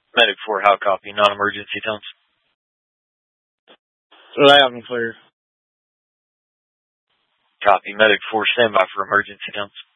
Medic 4, how copy? Non-emergency tones. Loud and clear. Copy. Medic 4, stand by for emergency tones.